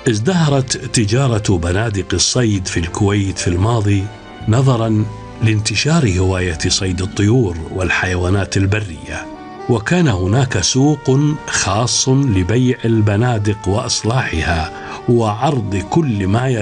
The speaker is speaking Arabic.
ازدهرت تجارة بنادق الصيد في الكويت في الماضي نظرا لانتشار هواية صيد الطيور والحيوانات البرية، وكان هناك سوق خاص لبيع البنادق وإصلاحها وعرض كل ما